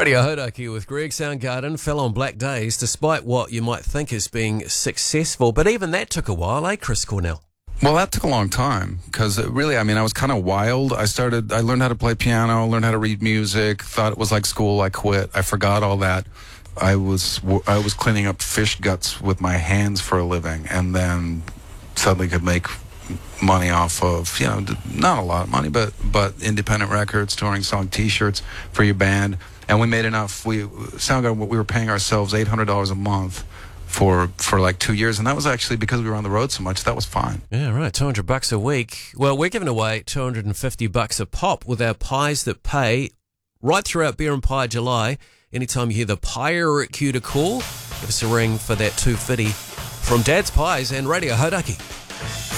Radio Hodaki with Greg. Soundgarden fell on black days despite what you might think is being successful, but even that took a while, eh, Chris Cornell? Well, that took a long time because really, I was kind of wild. I learned how to play piano, learned how to read music, thought it was like school. I quit. I forgot all that. I was cleaning up fish guts with my hands for a living, and then suddenly could make money off of, not a lot of money, but independent records, touring, selling T-shirts for your band. And we made enough. Soundgarden, we were paying ourselves $800 a month for like 2 years, and that was actually because we were on the road so much. That was fine. Yeah, right. $200 a week. Well, we're giving away $250 a pop with our Pies That Pay right throughout Beer and Pie July. Anytime you hear the Pyre call, give us a ring for that $250 from Dad's Pies and Radio Hodaki.